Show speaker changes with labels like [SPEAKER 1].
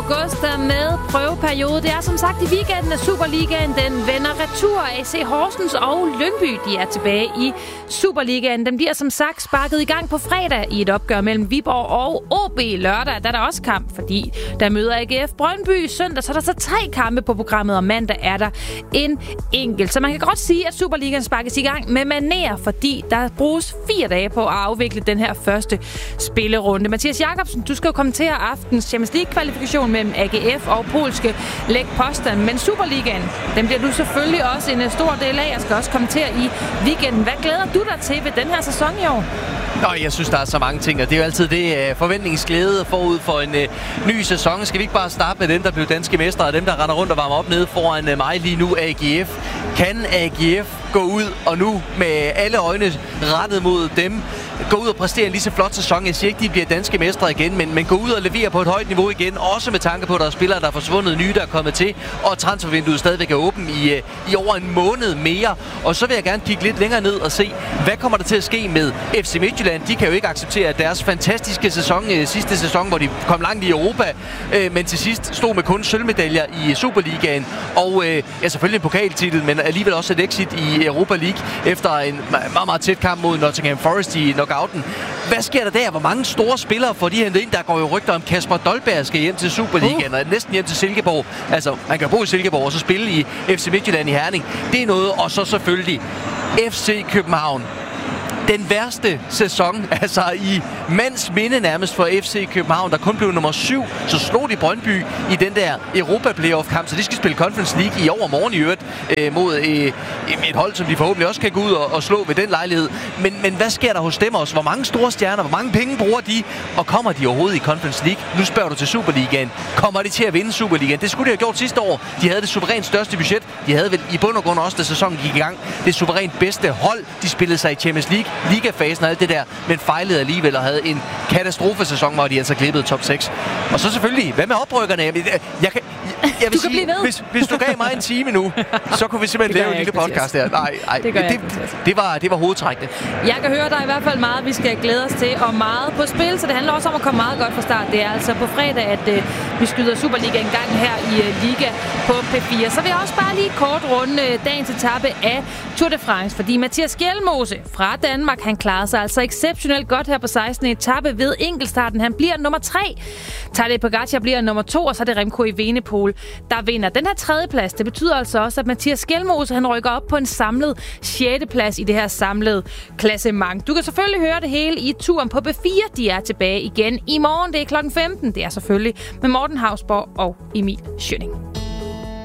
[SPEAKER 1] august med prøveperiode. Det er som sagt i weekenden, at Superligaen den vender retur. AC Horsens og Lyngby de er tilbage i Superligaen. Den bliver som sagt sparket i gang på fredag i et opgør mellem Viborg og OB. Lørdag der er der også kamp, fordi der møder AGF Brøndby. Søndag så er der så 3 kampe på programmet, og mandag er der en enkelt. Så man kan godt sige, at Superligaen sparkes i gang med manér, fordi der bruges 4 dage på at afvikle den her første spillerunde. Mathias Jakobsen, du skal jo kommentere aftens Champions League-kvalifikation mellem AGF og polske Lech Poznan. Men Superligaen, den bliver du selvfølgelig også en stor del af. Jeg skal også kommentere i weekenden. Hvad glæder du dig til ved den her sæson i år?
[SPEAKER 2] Jeg synes, der er så mange ting, og det er jo altid det forventningsglæde forud for en ny sæson. Skal vi ikke bare starte med dem, der blev danske mestre, og dem, der render rundt og varmer op nede foran mig lige nu, AGF? Kan AGF gå ud og nu med alle øjne rettet mod dem, gå ud og præstere en lige så flot sæson? Jeg siger ikke, de bliver danske mestre igen, men gå ud og levere på et højt niveau igen, også med tanke på, at der er spillere, der er forsvundet, nye, der er kommet til, og transfervinduet stadigvæk er åben i over en måned mere. Og så vil jeg gerne kigge lidt længere ned og se, hvad kommer der til at ske med FC Midtjylland? De kan jo ikke acceptere, at deres fantastiske sæson, sidste sæson, hvor de kom langt i Europa, men til sidst stod med kun sølvmedaljer i Superligaen, og selvfølgelig en pokaltitel, men alligevel også et exit i Europa League efter en meget, meget tæt kamp mod Nottingham Forest i knockouten. Hvad sker der der? Hvor mange store spillere får de hentet ind? Der går jo rygter om, Kasper Dolberg skal hjem til Superligaen, og næsten hjem til Silkeborg. Altså, man kan bo i Silkeborg og så spille i FC Midtjylland i Herning. Det er noget, og så selvfølgelig FC København. Den værste sæson, altså i mands minde nærmest for FC København, der kun blev nummer 7, så slog de Brøndby i den der Europa-playoff-kamp, så de skal spille Conference League i overmorgen i øvrigt mod et hold, som de forhåbentlig også kan gå ud og slå ved den lejlighed. Men hvad sker der hos dem også? Hvor mange store stjerner, hvor mange penge bruger de, og kommer de overhovedet i Conference League? Nu spørger du til Superligaen. Kommer de til at vinde Superligaen? Det skulle de have gjort sidste år. De havde det suverænt største budget. De havde vel i bund og grund også, da sæsonen gik i gang, det suverænt bedste hold. De spillede sig i Champions League, ligafasen og alt det der, men fejlede alligevel og havde en katastrofesæson, hvor de altså klippede top 6. Og så selvfølgelig, hvad med oprykkerne? Jeg vil sige, hvis du gav mig en time nu, så kunne vi simpelthen lave en lille podcast der. Nej, det var hovedtrækkene.
[SPEAKER 1] Jeg kan høre, der er i hvert fald meget, vi skal glæde os til, og meget på spil, så det handler også om at komme meget godt fra start. Det er altså på fredag, at vi skyder Superliga en gang her i Liga på P4. Så vil jeg også bare lige kort runde dagens etape af Tour de France, fordi Mathias Skjelmose fra Danmark, han klarede sig altså exceptionelt godt her på 16. etape ved enkeltstarten. Han bliver nummer 3. Tadej Pogačar bliver nummer 2, og så er det Remco Evenepoel, der vinder. Den her 3. plads, det betyder altså også, at Mathias Skjelmose, han rykker op på en samlet 6. plads i det her samlede klassement. Du kan selvfølgelig høre det hele i turen på B4. De er tilbage igen i morgen. Det er klokken 15. Det er selvfølgelig med Morten Hausborg og Emil Schønning.